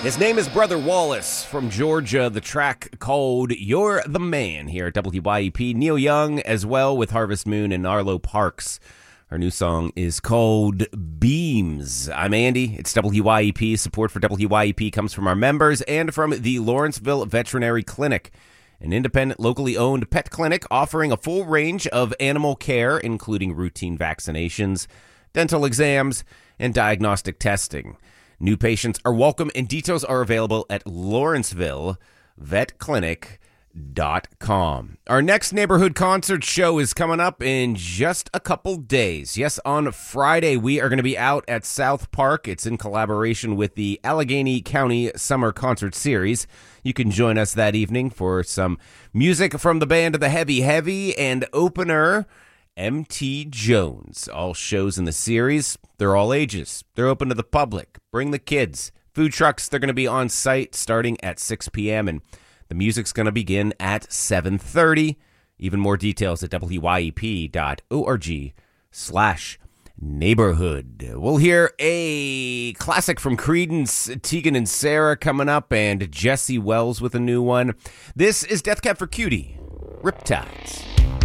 His name is Brother Wallace from Georgia. The track called You're the Man here at WYEP. Neil Young as well with Harvest Moon and Arlo Parks. Our new song is called Beams. I'm Andy. It's WYEP. Support for WYEP comes from our members and from the Lawrenceville Veterinary Clinic, an independent, locally owned pet clinic offering a full range of animal care, including routine vaccinations, dental exams, and diagnostic testing. New patients are welcome, and details are available at LawrencevilleVetClinic.com. Our next neighborhood concert show is coming up in just a couple days. Yes, on Friday, we are going to be out at South Park. It's in collaboration with the Allegheny County Summer Concert Series. You can join us that evening for some music from the band The Heavy Heavy and opener M.T. Jones. All shows in the series, they're all ages. They're open to the public. Bring the kids. Food trucks, they're going to be on site starting at 6 p.m. and the music's going to begin at 7:30. Even more details at wyep.org/neighborhood. We'll hear a classic from Creedence, Tegan and Sarah coming up, and Jesse Wells with a new one. This is Death Cab for Cutie, Riptides.